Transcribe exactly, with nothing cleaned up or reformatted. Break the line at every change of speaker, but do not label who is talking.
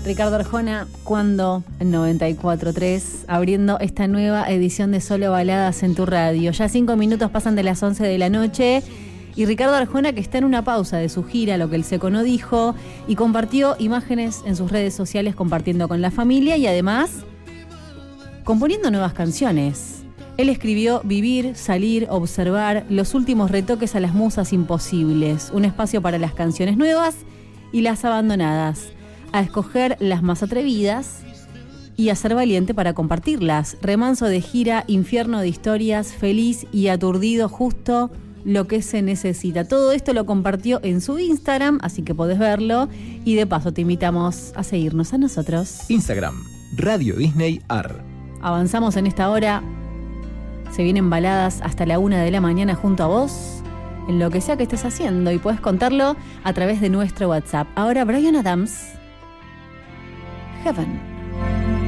Ricardo Arjona, ¿cuándo? En noventa y cuatro punto tres, abriendo esta nueva edición de Solo Baladas en tu radio. Ya cinco minutos pasan de las once de la noche y Ricardo Arjona, que está en una pausa de su gira, Lo que el Seco no dijo, y compartió imágenes en sus redes sociales compartiendo con la familia y además componiendo nuevas canciones. Él escribió Vivir, Salir, Observar, los últimos retoques a las musas imposibles, un espacio para las canciones nuevas y las abandonadas, a escoger las más atrevidas y a ser valiente para compartirlas. Remanso de gira, infierno de historias, feliz y aturdido, justo lo que se necesita. Todo esto lo compartió en su Instagram, así que podés verlo y de paso te invitamos a seguirnos a nosotros.
Instagram, Radio Disney A R.
Avanzamos en esta hora. Se vienen baladas hasta la una de la mañana junto a vos, en lo que sea que estés haciendo, y puedes contarlo a través de nuestro WhatsApp. Ahora Bryan Adams, Heaven.